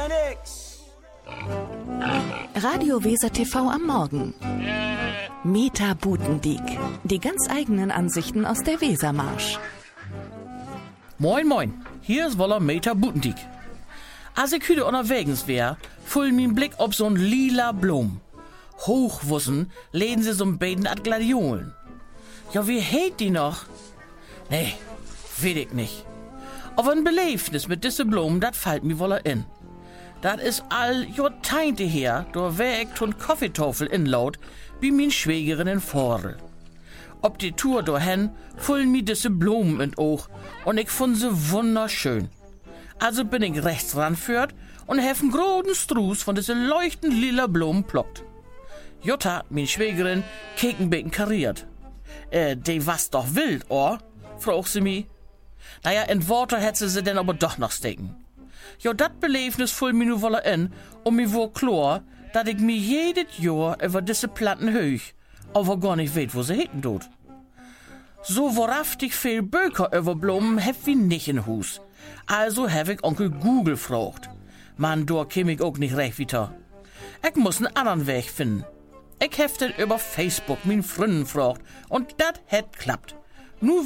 nix. Radio Weser TV am Morgen. Meta Butendiek. Die ganz eigenen Ansichten aus der Wesermarsch. Moin, moin. Hier ist Woller Meta Butendiek. Als ich heute unterwegs wär, fiel mein Blick auf so'n lila Blum. Hochwussen läden sie so'n beiden at Gladiolen. Ja, wie heet die noch? Nee, weet ich nicht. Aber ein Beleefnis mit diese Blumen, dat fällt mir woller in. Dat is all Jahrzehnte her, da wär ich ton Kaffeetafel inlaut, wie min Schwägerin in Vorl. Ob die Tour dahin, fullen mir diese Blumen in Oog und ich fand sie wunderschön. Also bin ich rechts ranführt und hef einen großen Struß von diese leuchtend lila Blumen plockt. Jutta, min Schwägerin, keken beten kariert. Die was doch wild, or? Fragt sie mi. Naja, in Worte hätte sie denn aber doch noch stecken. Jo, dat Beleefnis full mi nu wolle in, mir wohl klar, dat ich mir jedes Jahr über diese Planten höch, aber gar nicht weet, wo sie heten tut. So wahrhaftig viel Böker über Blumen hab wie nicht in Hus. Also hab ich Onkel Google gefragt. Man, da käm ich auch nicht recht weiter. Ich muss einen anderen Weg finden. Ich hab den über Facebook min Freunden gefragt und dat het klappt.